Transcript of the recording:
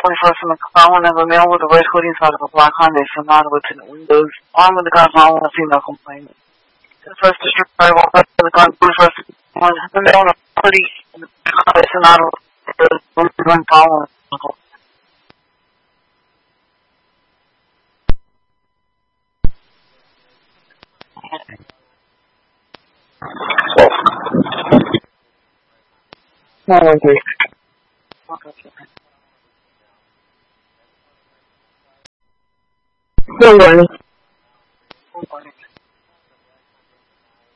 21st in the phone of a male with a red hoodie inside of a black Hyundai Sonata with tinted windows. Armed with a gun, found a female complainant. The first district I walked up to the gun, first one, the male in a hoodie in the Hyundai Sonata with the gun following. No, okay. Good morning.